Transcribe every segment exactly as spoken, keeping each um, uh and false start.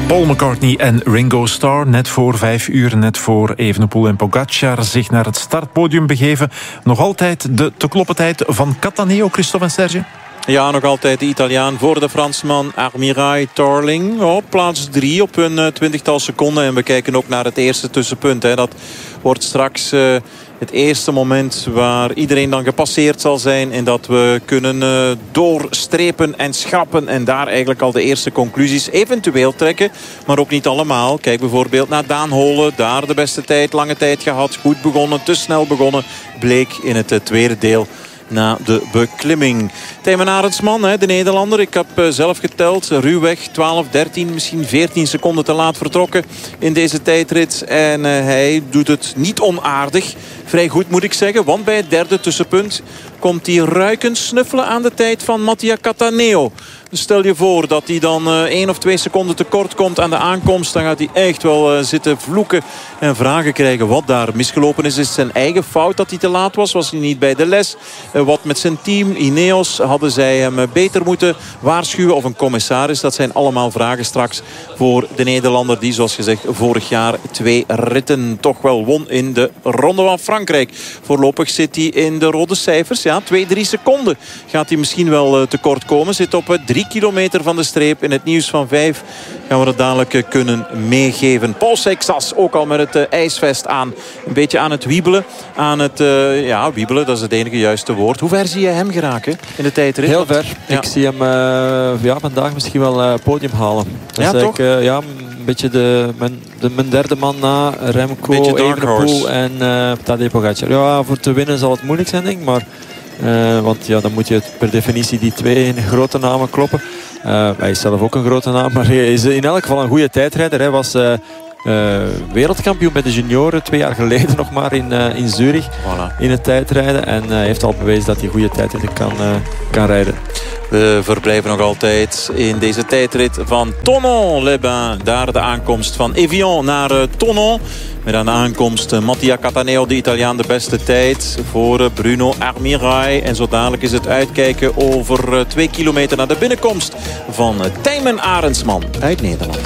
Paul McCartney en Ringo Starr, net voor vijf uur, net voor Evenepoel en Pogacar zich naar het startpodium begeven. Nog altijd de te kloppen tijd van Cattaneo, Christophe en Serge? Ja, nog altijd de Italiaan voor de Fransman Armirai Tarling. Oh, plaats drie op een uh, twintigtal seconden. En we kijken ook naar het eerste tussenpunt. Hè. Dat wordt straks uh, het eerste moment waar iedereen dan gepasseerd zal zijn. En dat we kunnen uh, doorstrepen en schrappen. En daar eigenlijk al de eerste conclusies eventueel trekken. Maar ook niet allemaal. Kijk bijvoorbeeld naar Daan Holen. Daar de beste tijd, lange tijd gehad. Goed begonnen, te snel begonnen. Bleek in het uh, tweede deel na de beklimming. Tijmen Arendsman, de Nederlander. Ik heb zelf geteld. Ruwweg twaalf, dertien, misschien veertien seconden te laat vertrokken in deze tijdrit. En hij doet het niet onaardig. Vrij goed moet ik zeggen. Want bij het derde tussenpunt komt hij ruikend snuffelen aan de tijd van Mattia Cattaneo. Dus stel je voor dat hij dan uh, één of twee seconden tekort komt aan de aankomst. Dan gaat hij echt wel uh, zitten vloeken en vragen krijgen wat daar misgelopen is. Is het zijn eigen fout dat hij te laat was? Was hij niet bij de les? Uh, wat met zijn team, Ineos? Hadden zij hem uh, beter moeten waarschuwen? Of een commissaris? Dat zijn allemaal vragen straks voor de Nederlander. Die zoals gezegd vorig jaar twee ritten toch wel won in de Ronde van Frankrijk. Voorlopig zit hij in de rode cijfers. Ja, twee, drie seconden gaat hij misschien wel uh, tekort komen. Zit op uh, drie kilometer van de streep. In het nieuws van vijf gaan we het dadelijk uh, kunnen meegeven. Paul Seixas ook al met het uh, ijsvest aan. Een beetje aan het wiebelen. Aan het, uh, ja, wiebelen, dat is het enige juiste woord. Hoe ver zie je hem geraken in de tijdrit? Heel ver. Ja. Ik zie hem uh, ja, vandaag misschien wel uh, podium halen. Dat ja, is toch? Uh, ja, een beetje de, mijn, de, mijn derde man na Remco, Evenepoel en uh, Tadej Pogacar. Ja, voor te winnen zal het moeilijk zijn, denk ik. Maar Uh, want ja, dan moet je per definitie die twee grote namen kloppen. Uh, hij is zelf ook een grote naam, maar hij is in elk geval een goede tijdrijder. Hij was uh, uh, wereldkampioen bij de junioren twee jaar geleden nog maar in, uh, in Zurich. Voilà. In het tijdrijden. En uh, heeft al bewezen dat hij goede tijdrijden kan, uh, kan rijden. We verblijven nog altijd in deze tijdrit van Thonon-les-Bains. Daar de aankomst van Evian naar uh, Thonon. Met aan de aankomst uh, Mattia Cattaneo, de Italiaan, de beste tijd voor uh, Bruno Armirai. En zo dadelijk is het uitkijken over uh, twee kilometer naar de binnenkomst van uh, Tijmen Arendsman uit Nederland.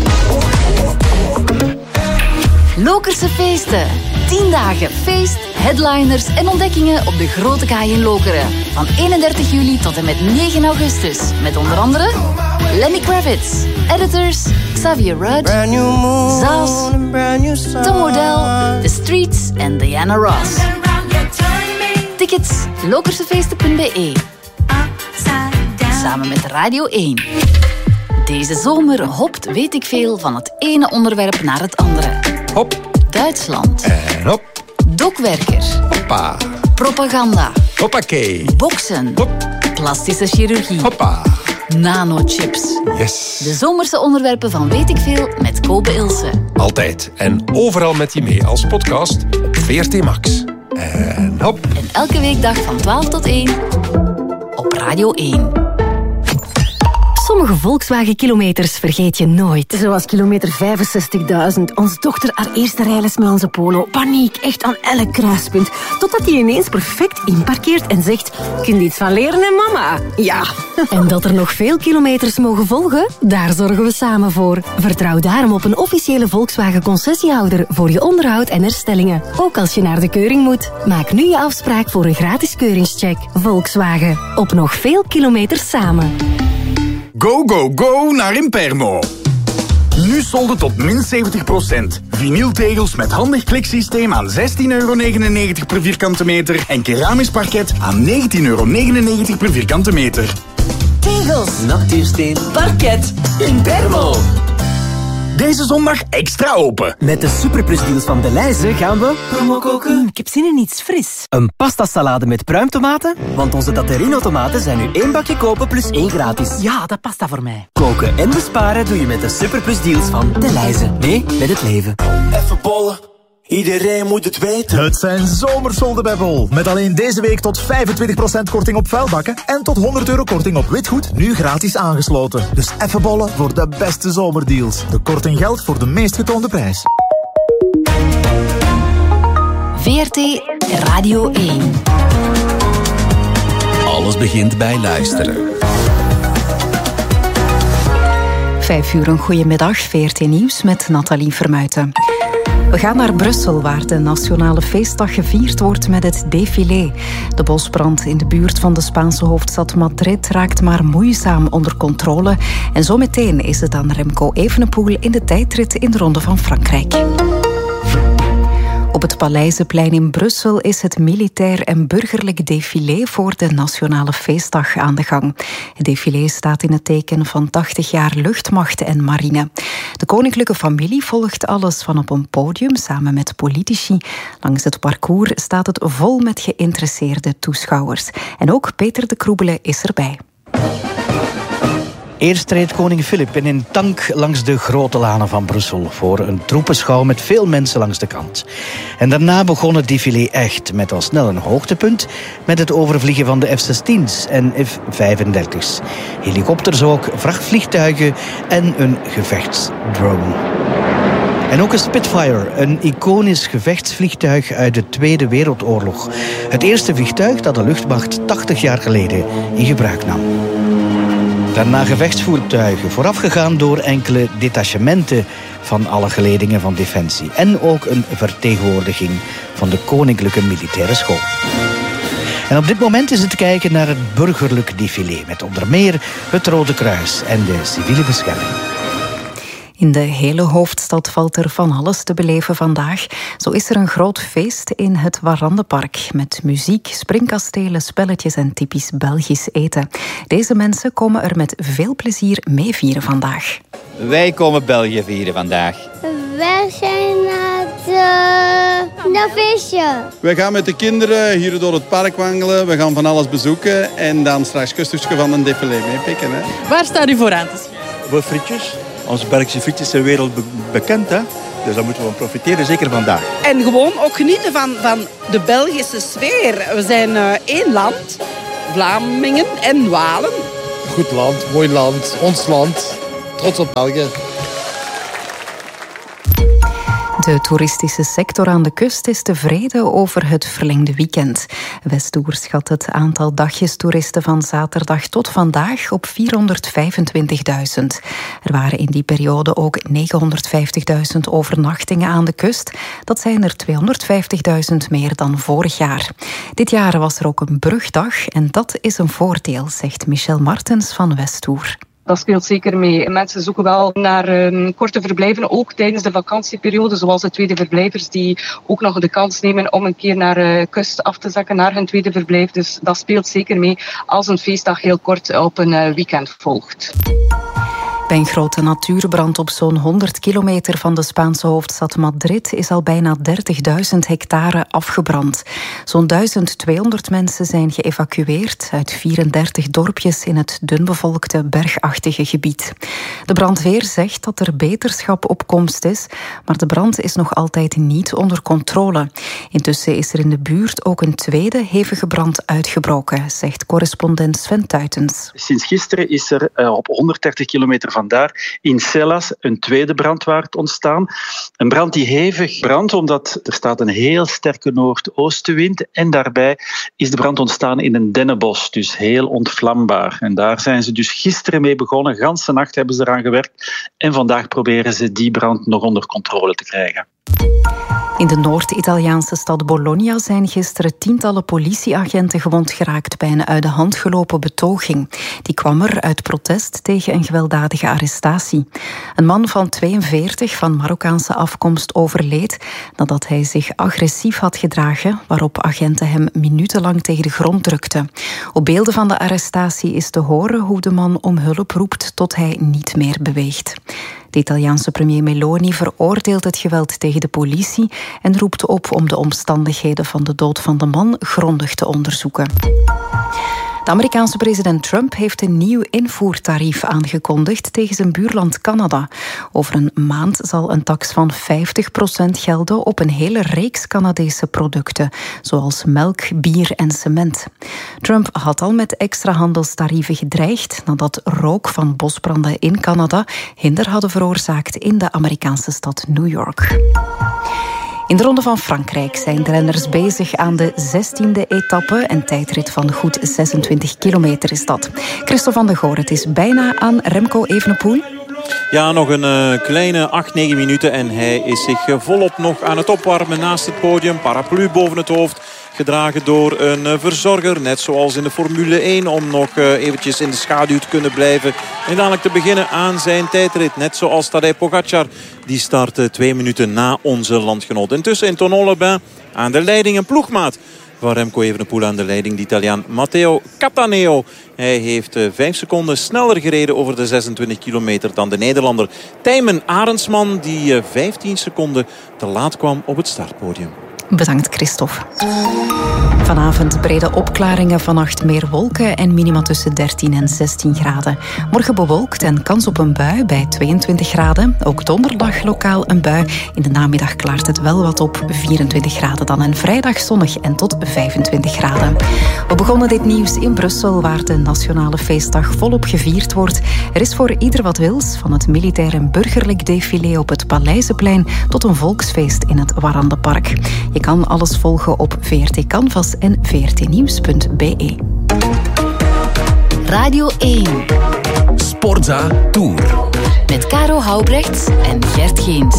Lokerse feesten. tien dagen feest, headliners en ontdekkingen op de Grote Kaai in Lokeren. Van eenendertig juli tot en met negen augustus. Met onder andere Lenny Kravitz, Editors, Xavier Rudd, Zaas, Tom Odell, The Streets en Diana Ross. Tickets lokersefeesten punt b e. Samen met Radio één. Deze zomer hopt weet ik veel van het ene onderwerp naar het andere. Hop. Duitsland. En hop. Dokwerker. Hoppa. Propaganda. Hoppakee. Boksen. Hop. Plastische chirurgie. Hoppa. Nanochips. Yes. De zomerse onderwerpen van Weet ik Veel met Kobe Ilse. Altijd en overal met je mee als podcast op V R T Max. En hop. En elke weekdag van twaalf tot één op Radio één. Sommige Volkswagen-kilometers vergeet je nooit. Zoals kilometer vijfenzestigduizend. Onze dochter haar eerste rijles met onze Polo. Paniek, echt aan elk kruispunt. Totdat hij ineens perfect inparkeert en zegt... Kun je iets van leren, hè, mama? Ja. En dat er nog veel kilometers mogen volgen? Daar zorgen we samen voor. Vertrouw daarom op een officiële Volkswagen-concessiehouder... voor je onderhoud en herstellingen. Ook als je naar de keuring moet. Maak nu je afspraak voor een gratis keuringscheck. Volkswagen. Op nog veel kilometers samen. Go, go, go naar Impermo. Nu solden tot min zeventig procent. Vinyltegels met handig kliksysteem aan zestien euro negenennegentig per vierkante meter. En keramisch parket aan negentien euro negenennegentig per vierkante meter. Tegels, natuursteen, parket, Impermo. Deze zondag extra open. Met de superplusdeals van Delhaize gaan we promo koken. Mm, ik heb zin in iets fris. Een pastasalade met pruimtomaten? Want onze Datterino-tomaten zijn nu één bakje kopen plus één gratis. Ja, dat pasta voor mij. Koken en besparen doe je met de superplusdeals van Delhaize. Nee, met het leven. Even bollen. Iedereen moet het weten. Het zijn zomersolden bij Bol. Met alleen deze week tot vijfentwintig procent korting op vuilbakken en tot honderd euro korting op witgoed, nu gratis aangesloten. Dus even bollen voor de beste zomerdeals. De korting geldt voor de meest getoonde prijs. V R T Radio één. Alles begint bij luisteren. Vijf uur, een goedemiddag, V R T Nieuws met Nathalie Vermuijten. We gaan naar Brussel, waar de nationale feestdag gevierd wordt met het défilé. De bosbrand in de buurt van de Spaanse hoofdstad Madrid raakt maar moeizaam onder controle. En zometeen is het aan Remco Evenepoel in de tijdrit in de Ronde van Frankrijk. Op het Paleizenplein in Brussel is het militair en burgerlijk défilé voor de nationale feestdag aan de gang. Het défilé staat in het teken van tachtig jaar luchtmacht en marine. De koninklijke familie volgt alles van op een podium samen met politici. Langs het parcours staat het vol met geïnteresseerde toeschouwers. En ook Peter de Kroebele is erbij. Eerst reed koning Filip in een tank langs de grote lanen van Brussel voor een troepenschouw met veel mensen langs de kant. En daarna begon het défilé echt, met al snel een hoogtepunt met het overvliegen van de F zestien's en F vijfendertig's. Helikopters ook, vrachtvliegtuigen en een gevechtsdrone. En ook een Spitfire, een iconisch gevechtsvliegtuig uit de Tweede Wereldoorlog. Het eerste vliegtuig dat de luchtmacht tachtig jaar geleden in gebruik nam. Daarna gevechtsvoertuigen, voorafgegaan door enkele detachementen van alle geledingen van Defensie. En ook een vertegenwoordiging van de Koninklijke Militaire School. En op dit moment is het kijken naar het burgerlijk défilé, met onder meer het Rode Kruis en de civiele bescherming. In de hele hoofdstad valt er van alles te beleven vandaag. Zo is er een groot feest in het Warandenpark met muziek, springkastelen, spelletjes en typisch Belgisch eten. Deze mensen komen er met veel plezier mee vieren vandaag. Wij komen België vieren vandaag. Wij zijn naar de, naar feestje. Wij gaan met de kinderen hier door het park wandelen. We gaan van alles bezoeken en dan straks kustusje van een défilé meepikken. Hè. Waar staat u voor aan te zien? Voor frietjes. Onze Belgische frietjes zijn wereldbekend, hè? Dus daar moeten we van profiteren, zeker vandaag. En gewoon ook genieten van, van de Belgische sfeer. We zijn uh, één land, Vlamingen en Walen. Goed land, mooi land, ons land. Trots op België. De toeristische sector aan de kust is tevreden over het verlengde weekend. Westoer schat het aantal dagjestoeristen van zaterdag tot vandaag op vierhonderdvijfentwintigduizend. Er waren in die periode ook negenhonderdvijftigduizend overnachtingen aan de kust. Dat zijn er tweehonderdvijftigduizend meer dan vorig jaar. Dit jaar was er ook een brugdag en dat is een voordeel, zegt Michel Martens van Westoer. Dat speelt zeker mee. Mensen zoeken wel naar um, korte verblijven, ook tijdens de vakantieperiode, zoals de tweede verblijvers die ook nog de kans nemen om een keer naar de uh, kust af te zakken, naar hun tweede verblijf. Dus dat speelt zeker mee als een feestdag heel kort op een uh, weekend volgt. Bij een grote natuurbrand op zo'n honderd kilometer van de Spaanse hoofdstad Madrid is al bijna dertigduizend hectare afgebrand. Zo'n duizend tweehonderd mensen zijn geëvacueerd uit vierendertig dorpjes in het dunbevolkte bergachtige gebied. De brandweer zegt dat er beterschap op komst is, maar de brand is nog altijd niet onder controle. Intussen is er in de buurt ook een tweede hevige brand uitgebroken, zegt correspondent Sven Tuitens. Sinds gisteren is er uh, op honderddertig kilometer vandaar in Cellas een tweede brandwaard ontstaan. Een brand die hevig brandt omdat er staat een heel sterke noordoostenwind en daarbij is de brand ontstaan in een dennenbos, dus heel ontvlambaar. En daar zijn ze dus gisteren mee begonnen, ganse nacht hebben ze eraan gewerkt en vandaag proberen ze die brand nog onder controle te krijgen. In de Noord-Italiaanse stad Bologna zijn gisteren tientallen politieagenten gewond geraakt bij een uit de hand gelopen betoging. Die kwam er uit protest tegen een gewelddadige arrestatie. Een man van tweeënveertig van Marokkaanse afkomst overleed nadat hij zich agressief had gedragen, waarop agenten hem minutenlang tegen de grond drukten. Op beelden van de arrestatie is te horen hoe de man om hulp roept tot hij niet meer beweegt. De Italiaanse premier Meloni veroordeelt het geweld tegen de politie en roept op om de omstandigheden van de dood van de man grondig te onderzoeken. De Amerikaanse president Trump heeft een nieuw invoertarief aangekondigd tegen zijn buurland Canada. Over een maand zal een tax van vijftig procent gelden op een hele reeks Canadese producten, zoals melk, bier en cement. Trump had al met extra handelstarieven gedreigd nadat rook van bosbranden in Canada hinder hadden veroorzaakt in de Amerikaanse stad New York. In de Ronde van Frankrijk zijn de renners bezig aan de zestiende etappe. Een tijdrit van goed zesentwintig kilometer is dat. Christophe van de Goor, het is bijna aan Remco Evenepoel. Ja, nog een uh, kleine acht, negen minuten. En hij is zich uh, volop nog aan het opwarmen naast het podium. Paraplu boven het hoofd. Gedragen door een uh, verzorger. Net zoals in de Formule één. Om nog uh, eventjes in de schaduw te kunnen blijven. En dadelijk te beginnen aan zijn tijdrit. Net zoals Tadej Pogacar. Die start uh, twee minuten na onze landgenoot. Intussen in Tonon-les-Bains aan de leiding een ploegmaat van Remco Evenepoel aan de leiding, de Italiaan Matteo Cattaneo. Hij heeft uh, vijf seconden sneller gereden over de zesentwintig kilometer dan de Nederlander Tijmen Arendsman, die uh, vijftien seconden te laat kwam op het startpodium. Bedankt, Christophe. Vanavond brede opklaringen, vannacht meer wolken en minima tussen dertien en zestien graden. Morgen bewolkt en kans op een bui bij tweeëntwintig graden. Ook donderdag lokaal een bui. In de namiddag klaart het wel wat op, vierentwintig graden dan. En vrijdag zonnig en tot vijfentwintig graden. We begonnen dit nieuws in Brussel, waar de nationale feestdag volop gevierd wordt. Er is voor ieder wat wils, van het militair en burgerlijk défilé op het Paleizenplein tot een volksfeest in het Warandenpark. Je kan alles volgen op V R T Canvas en v r t nieuws punt b e. Radio één. Sportza Tour. Met Caro Houbrechts en Gert Geens.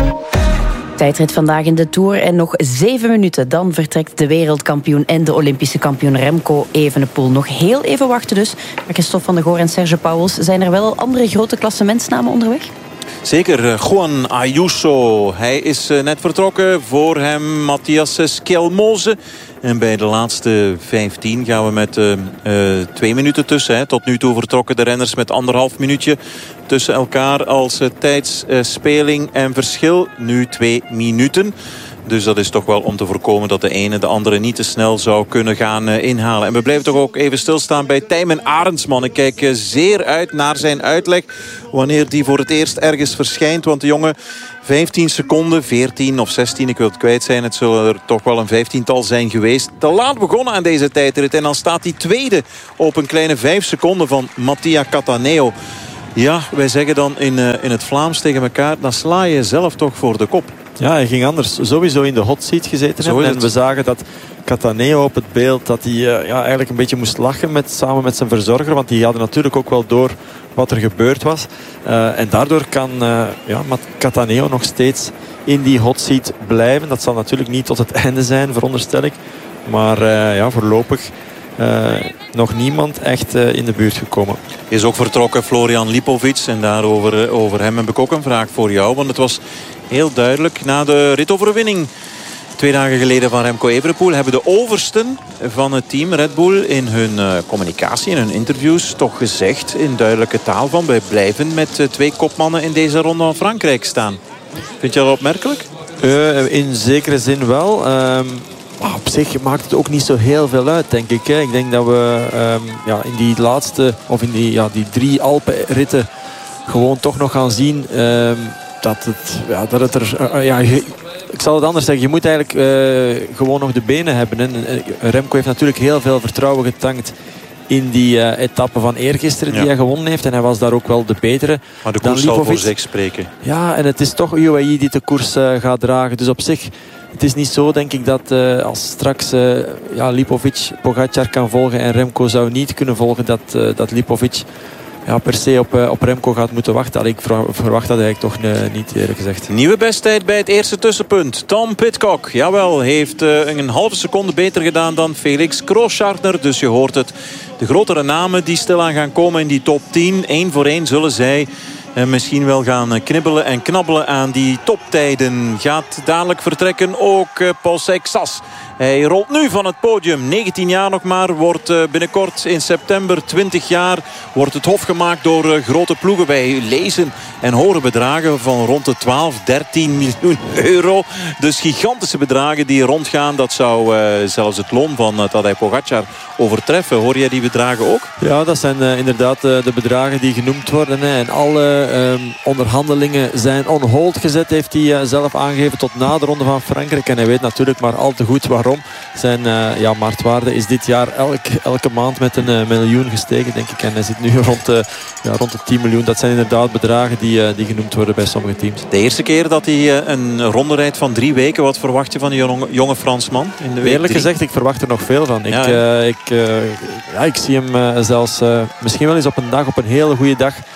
Tijdrit vandaag in de Tour en nog zeven minuten. Dan vertrekt de wereldkampioen en de Olympische kampioen Remco Evenepoel. Nog heel even wachten dus. Maar Christophe van der Goor en Serge Pauwels, zijn er wel al andere grote klassementsnamen onderweg? Zeker, Juan Ayuso. Hij is net vertrokken. Voor hem Matthias Skjelmose. En bij de laatste vijftien gaan we met uh, uh, twee minuten tussen. Hè. Tot nu toe vertrokken de renners met anderhalf minuutje tussen elkaar als uh, tijdsspeling en verschil. Nu twee minuten. Dus dat is toch wel om te voorkomen dat de ene de andere niet te snel zou kunnen gaan uh, inhalen. En we blijven toch ook even stilstaan bij Tijmen Arendsman. Ik kijk uh, zeer uit naar zijn uitleg wanneer die voor het eerst ergens verschijnt. Want de jongen, vijftien seconden, veertien of zestien, ik wil het kwijt zijn. Het zullen er toch wel een vijftiental zijn geweest. Te laat begonnen aan deze tijdrit. En dan staat hij tweede op een kleine vijf seconden van Mattia Cattaneo. Ja, wij zeggen dan in, uh, in het Vlaams tegen elkaar, dan sla je zelf toch voor de kop. Ja, hij ging anders sowieso in de hot seat gezeten hebben. En we zagen dat Cattaneo op het beeld, dat hij uh, ja, eigenlijk een beetje moest lachen met, samen met zijn verzorger. Want die hadden natuurlijk ook wel door wat er gebeurd was. Uh, en daardoor kan uh, ja, Cattaneo nog steeds in die hot seat blijven. Dat zal natuurlijk niet tot het einde zijn, veronderstel ik. Maar uh, ja, voorlopig uh, nog niemand echt uh, in de buurt gekomen. Is ook vertrokken Florian Lipovic. En daarover uh, over hem heb ik ook een vraag voor jou. Want het was heel duidelijk na de ritoverwinning twee dagen geleden van Remco Evenepoel hebben de oversten van het team Red Bull in hun uh, communicatie, in hun interviews toch gezegd in duidelijke taal van wij blijven met uh, twee kopmannen in deze ronde van Frankrijk staan. Vind je dat opmerkelijk? Uh, in zekere zin wel. Um, op zich maakt het ook niet zo heel veel uit, denk ik. Hè. Ik denk dat we um, ja, in die laatste of in die, ja, die drie Alpenritten gewoon toch nog gaan zien um, dat het, ja, dat het er... Uh, ja, ik zal het anders zeggen. Je moet eigenlijk uh, gewoon nog de benen hebben. En Remco heeft natuurlijk heel veel vertrouwen getankt in die uh, etappe van eergisteren die ja. hij gewonnen heeft. En hij was daar ook wel de betere. Maar de koers zal voor zich spreken. Ja, en het is toch U A E die de koers uh, gaat dragen. Dus op zich, het is niet zo, denk ik, dat uh, als straks uh, ja, Lipovic Pogacar kan volgen en Remco zou niet kunnen volgen, dat, uh, dat Lipovic ja, per se op, uh, op Remco gaat moeten wachten. Allee, ik verwacht dat eigenlijk toch uh, niet, eerlijk gezegd. Nieuwe besttijd bij het eerste tussenpunt. Tom Pidcock, jawel, heeft uh, een halve seconde beter gedaan dan Felix Großschartner. Dus je hoort het. De grotere namen die stilaan gaan komen in die top tien. Eén voor één zullen zij uh, misschien wel gaan knibbelen en knabbelen aan die toptijden. Gaat dadelijk vertrekken ook uh, Paul Seixas. Hij rolt nu van het podium. negentien jaar nog maar. Wordt uh, binnenkort in september twintig jaar. Wordt het hof gemaakt door uh, grote ploegen. Wij lezen en horen bedragen van rond de twaalf, dertien miljoen euro. Dus gigantische bedragen die rondgaan. Dat zou uh, zelfs het loon van uh, Tadej Pogacar overtreffen. Hoor jij die bedragen ook? Ja, dat zijn uh, inderdaad uh, de bedragen die genoemd worden. Hè. En alle uh, onderhandelingen zijn on hold gezet. Heeft hij uh, zelf aangegeven tot na de ronde van Frankrijk. En hij weet natuurlijk maar al te goed waarom. Zijn uh, ja, marktwaarde is dit jaar elk, elke maand met een uh, miljoen gestegen, denk ik. En hij zit nu rond, uh, ja, rond de tien miljoen. Dat zijn inderdaad bedragen die, uh, die genoemd worden bij sommige teams. De eerste keer dat hij uh, een ronde rijdt van drie weken. Wat verwacht je van die jonge, jonge Fransman in de week? Eerlijk gezegd, ik verwacht er nog veel van. Ik, ja, uh, ik, uh, ja, ik zie hem uh, zelfs uh, misschien wel eens op een dag, op een hele goede dag,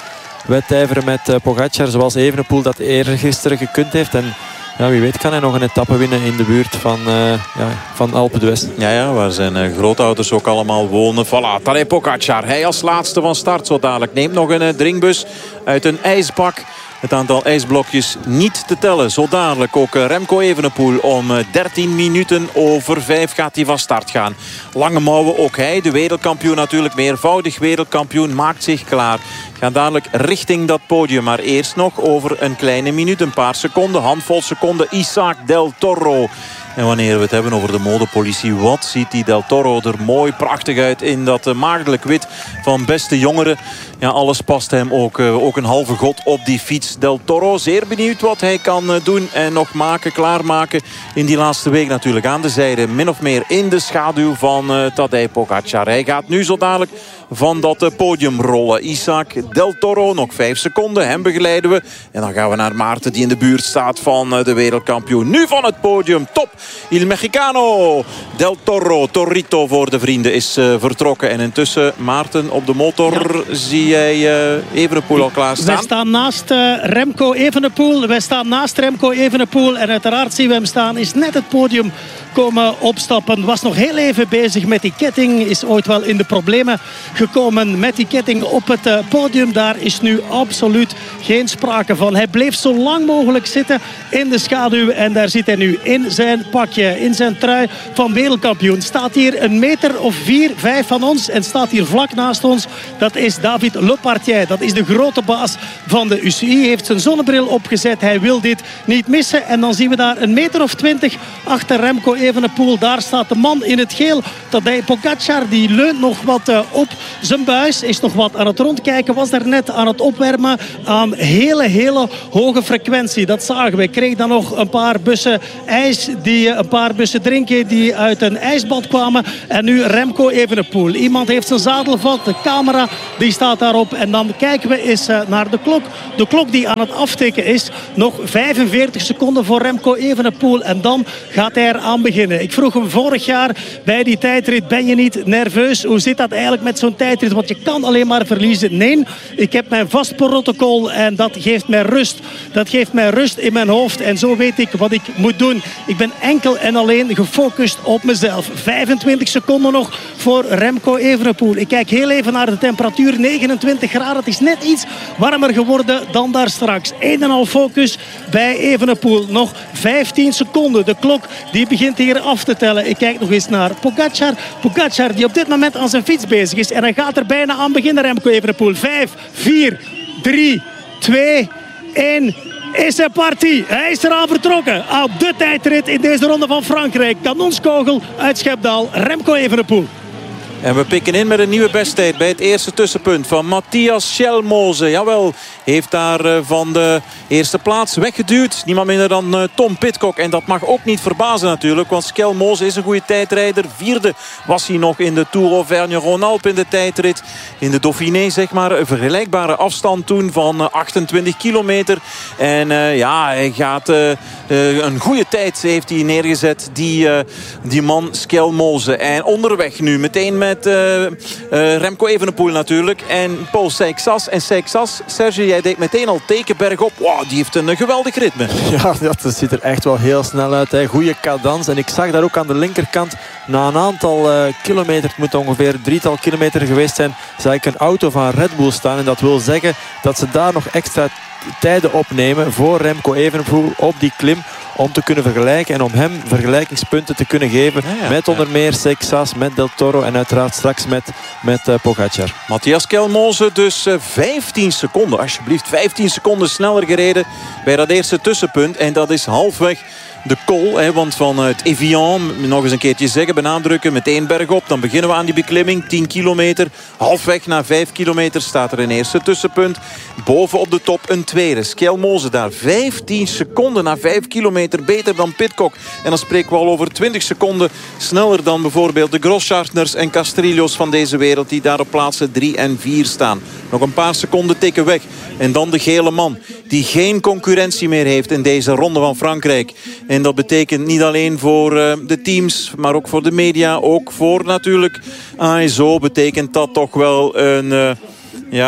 wedijveren met uh, Pogacar. Zoals Evenepoel dat eergisteren gekund heeft. En ja, wie weet kan hij nog een etappe winnen in de buurt van, uh, ja, van Alpe d'Huez. Ja, ja, waar zijn uh, grootouders ook allemaal wonen. Voilà, Tadej Pogacar. Hij als laatste van start zo dadelijk. Neemt nog een uh, drinkbus uit een ijsbak. Het aantal ijsblokjes niet te tellen. Zo dadelijk ook Remco Evenepoel. Om dertien minuten over vijf gaat hij van start gaan. Lange mouwen ook hij. De wereldkampioen natuurlijk. Meervoudig wereldkampioen. Maakt zich klaar. Gaat dadelijk richting dat podium. Maar eerst nog over een kleine minuut. Een paar seconden. Handvol seconden. Isaac Del Toro. En wanneer we het hebben over de modepolitie, wat ziet die Del Toro er mooi prachtig uit in dat uh, maagdelijk wit van beste jongeren. Ja, alles past hem ook. Uh, ook een halve god op die fiets. Del Toro, zeer benieuwd wat hij kan uh, doen en nog maken, klaarmaken in die laatste week natuurlijk. Aan de zijde, min of meer in de schaduw van uh, Tadej Pogacar. Hij gaat nu zo dadelijk van dat uh, podium rollen. Isaac Del Toro, nog vijf seconden. Hem begeleiden we. En dan gaan we naar Maarten die in de buurt staat van uh, de wereldkampioen. Nu van het podium. Top. Il Mexicano. Del Toro, Torrito voor de vrienden is uh, vertrokken. En intussen Maarten op de motor. Ja. Zie jij uh, Evenepoel al klaarstaan? Wij staan naast uh, Remco Evenepoel. Wij staan naast Remco Evenepoel. En uiteraard zien we hem staan. Is net het podium komen opstappen. Was nog heel even bezig met die ketting. Is ooit wel in de problemen gekomen met die ketting op het uh, podium. Daar is nu absoluut geen sprake van. Hij bleef zo lang mogelijk zitten in de schaduw. En daar zit hij nu in zijn pakje, in zijn trui van wereldkampioen. Staat hier een meter of vier, vijf van ons. En staat hier vlak naast ons. Dat is David Lepartier. Dat is de grote baas van de U C I. Heeft zijn zonnebril opgezet. Hij wil dit niet missen. En dan zien we daar een meter of twintig achter Remco Evenepoel. Daar staat de man in het geel. Tadej Pogacar, die leunt nog wat uh, op zijn buis. Is nog wat aan het rondkijken. Was daar net aan het opwarmen aan hele, hele hoge frequentie. Dat zagen we. Kreeg dan nog een paar bussen ijs. Die, een paar bussen drinken die uit een ijsbad kwamen. En nu Remco Evenepoel. Iemand heeft zijn zadel vast. De camera die staat daarop. En dan kijken we eens uh, naar de klok. De klok die aan het aftikken is. Nog vijfenveertig seconden voor Remco Evenepoel. En dan gaat hij eraan beginnen. Ik vroeg hem vorig jaar bij die tijdrit. Ben je niet nerveus? Hoe zit dat eigenlijk met zo'n tijdrit? Want je kan alleen maar verliezen. Nee, ik heb mijn vast protocol. En dat geeft mij rust. Dat geeft mij rust in mijn hoofd. En zo weet ik wat ik moet doen. Ik ben enkel en alleen gefocust op mezelf. vijfentwintig seconden nog voor Remco Evenepoel. Ik kijk heel even naar de temperatuur. negenentwintig graden. Het is net iets warmer geworden dan daar straks. Een en al focus bij Evenepoel. Nog vijftien seconden. De klok die begint hier af te tellen. Ik kijk nog eens naar Pogacar. Pogacar die op dit moment aan zijn fiets bezig is. En hij gaat er bijna aan beginnen, Remco Evenepoel. vijf, vier, drie, twee, één... Is hij partie. Hij is eraan vertrokken. Op de tijdrit in deze ronde van Frankrijk. Kanonskogel uit Schepdaal. Remco Evenepoel. En we pikken in met een nieuwe besttijd bij het eerste tussenpunt van Matthias Schelmose. Jawel, heeft daar uh, van de eerste plaats weggeduwd. Niemand minder dan uh, Tom Pidcock. En dat mag ook niet verbazen natuurlijk. Want Schelmose is een goede tijdrijder. Vierde was hij nog in de Tour Auvergne-Rhône-Alpes in de tijdrit. In de Dauphiné zeg maar. Een vergelijkbare afstand toen van uh, achtentwintig kilometer. En uh, ja, hij gaat uh, uh, een goede tijd heeft hij neergezet. Die, uh, die man Schelmose. En onderweg nu meteen met Met uh, uh, Remco Evenepoel natuurlijk. En Paul Seixas. En Seixas, Serge, jij deed meteen al tekenberg op. Wow, die heeft een uh, geweldig ritme. Ja, dat ziet er echt wel heel snel uit. Hè. Goeie cadans. En ik zag daar ook aan de linkerkant, na een aantal uh, kilometer, het moet ongeveer een drietal kilometer geweest zijn, zag ik een auto van Red Bull staan. En dat wil zeggen dat ze daar nog extra tijden opnemen voor Remco Evenepoel op die klim. Om te kunnen vergelijken en om hem vergelijkingspunten te kunnen geven. Ja, ja, met onder meer Seixas, met Del Toro en uiteraard straks met, met uh, Pogacar. Matthias Schelmose dus uh, vijftien seconden, alsjeblieft. vijftien seconden sneller gereden bij dat eerste tussenpunt. En dat is halfweg de col, hè, want vanuit Evian, nog eens een keertje zeggen, benadrukken, meteen bergop. Dan beginnen we aan die beklimming, tien kilometer. Halfweg na vijf kilometer staat er een eerste tussenpunt. Boven op de top een tweede. Schelmose daar vijftien seconden na vijf kilometer, beter dan Pidcock. En dan spreken we al over twintig seconden sneller dan bijvoorbeeld de Grosschartners en Castrillos van deze wereld, die daar op plaatsen drie en vier staan. Nog een paar seconden tikken weg. En dan de gele man, die geen concurrentie meer heeft in deze ronde van Frankrijk. En dat betekent niet alleen voor uh, de teams, maar ook voor de media. Ook voor natuurlijk A S O betekent dat toch wel een, uh, ja,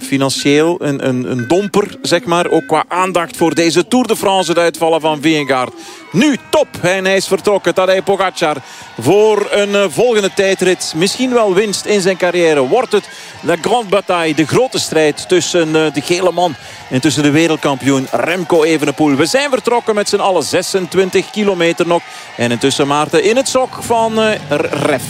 financieel een, een, een domper, zeg maar. Ook qua aandacht voor deze Tour de France, het uitvallen van Vingegaard. Nu top en hij is vertrokken. Tadej Pogačar voor een uh, volgende tijdrit. Misschien wel winst in zijn carrière. Wordt het de grande bataille, de grote strijd tussen uh, de gele man en tussen de wereldkampioen Remco Evenepoel. We zijn vertrokken met z'n allen zesentwintig kilometer nog. En intussen Maarten in het sok van uh, Ref.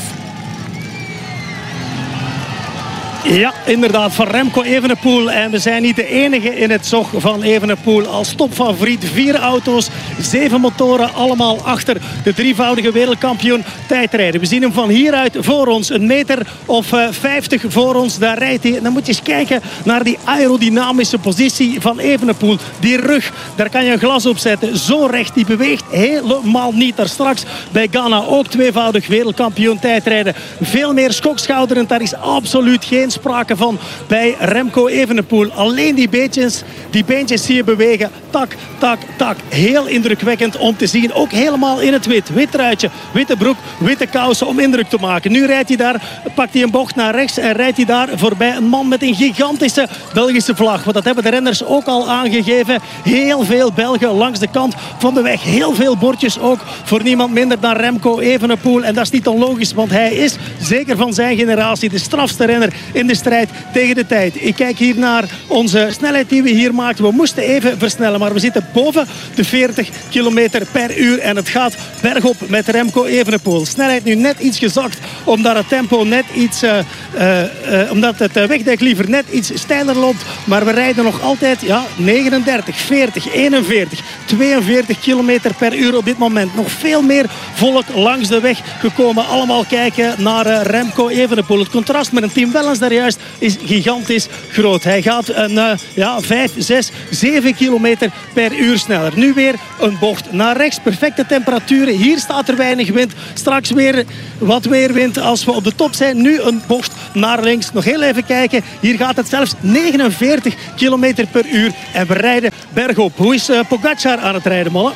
Ja, inderdaad, van Remco Evenepoel. En we zijn niet de enige in het zog van Evenepoel. Als topfavoriet, vier auto's, zeven motoren, allemaal achter de drievoudige wereldkampioen tijdrijden. We zien hem van hieruit voor ons, een meter of uh, vijftig voor ons. Daar rijdt hij. En dan moet je eens kijken naar die aerodynamische positie van Evenepoel. Die rug, daar kan je een glas op zetten. Zo recht, die beweegt helemaal niet. Daar straks bij Ghana ook tweevoudig wereldkampioen tijdrijden. Veel meer skokschouderend, daar is absoluut geen sprake van bij Remco Evenepoel. Alleen die beentjes, die beentjes zie je bewegen. Tak, tak, tak. Heel indrukwekkend om te zien. Ook helemaal in het wit. Wit truitje, witte broek, witte kousen om indruk te maken. Nu rijdt hij daar, pakt hij een bocht naar rechts en rijdt hij daar voorbij een man met een gigantische Belgische vlag. Want dat hebben de renners ook al aangegeven. Heel veel Belgen langs de kant van de weg. Heel veel bordjes ook voor niemand minder dan Remco Evenepoel. En dat is niet onlogisch, want hij is zeker van zijn generatie de strafste renner in de strijd tegen de tijd. Ik kijk hier naar onze snelheid die we hier maakten. We moesten even versnellen, maar we zitten boven de veertig kilometer per uur. En het gaat bergop met Remco Evenepoel. Snelheid nu net iets gezakt, omdat het tempo net iets... Uh, uh, uh, omdat het uh, wegdek liever net iets steiler loopt. Maar we rijden nog altijd ja, negenendertig, veertig, eenenveertig, tweeënveertig kilometer per uur op dit moment. Nog veel meer volk langs de weg gekomen. Allemaal kijken naar uh, Remco Evenepoel. Het contrast met een Team Wellens daar juist is gigantisch groot. Hij gaat een uh, ja, vijf, zes, zeven kilometer per uur sneller. Nu weer een bocht naar rechts. Perfecte temperaturen. Hier staat er weinig wind. Straks weer wat weerwind als we op de top zijn. Nu een bocht naar links. Nog heel even kijken. Hier gaat het zelfs negenenveertig kilometer per uur. En we rijden bergop. Hoe is uh, Pogačar aan het rijden, Molle?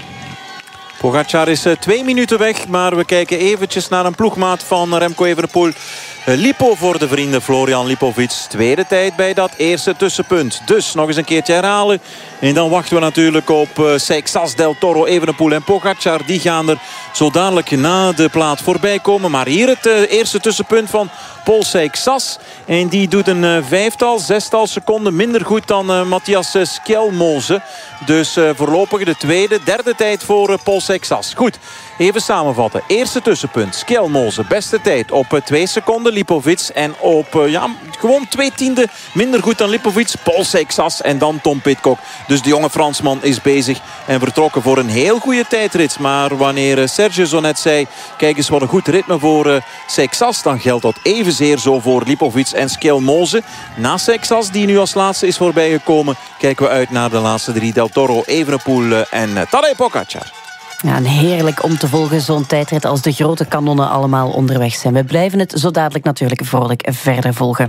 Pogačar is uh, twee minuten weg. Maar we kijken eventjes naar een ploegmaat van Remco Evenepoel. Lipo voor de vrienden Florian Lipovic. Tweede tijd bij dat eerste tussenpunt. Dus nog eens een keertje herhalen. En dan wachten we natuurlijk op uh, Seixas, Del Toro, Evenepoel en Pogačar. Die gaan er zo dadelijk na de plaat voorbij komen. Maar hier het uh, eerste tussenpunt van Paul Seixas. En die doet een uh, vijftal, zestal seconden minder goed dan uh, Matthias Skjelmose. Dus uh, voorlopig de tweede, derde tijd voor uh, Paul Seixas. Goed, even samenvatten. Eerste tussenpunt, Skjelmose. Beste tijd op uh, twee seconden. Lipovic en op uh, ja, gewoon twee tiende minder goed dan Lipovic. Paul Seixas en dan Tom Pidcock. Dus de jonge Fransman is bezig en vertrokken voor een heel goede tijdrit. Maar wanneer uh, Sergio zo net zei, kijk eens wat een goed ritme voor uh, Seixas, dan geldt dat evenzeer zo voor Lipovic en Skjelmose. Na Seixas, die nu als laatste is voorbijgekomen, kijken we uit naar de laatste drie. Del Toro, Evenepoel uh, en uh, Tadej Pogačar. Ja, en heerlijk om te volgen zo'n tijdrit als de grote kanonnen allemaal onderweg zijn. We blijven het zo dadelijk natuurlijk vrolijk verder volgen.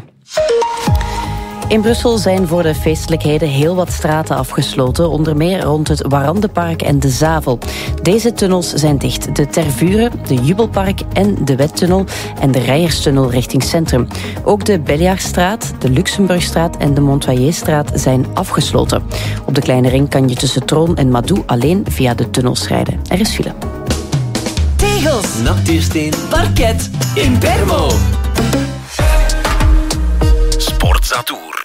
In Brussel zijn voor de feestelijkheden heel wat straten afgesloten, onder meer rond het Warandepark en de Zavel. Deze tunnels zijn dicht. De Tervuren, de Jubelpark en de Wettunnel en de Rijerstunnel richting centrum. Ook de Beljaarstraat, de Luxemburgstraat en de Montoyerstraat zijn afgesloten. Op de Kleine Ring kan je tussen Troon en Madou alleen via de tunnels rijden. Er is file. Tegels, natuursteen, parket, Impermo. Sportza Tour.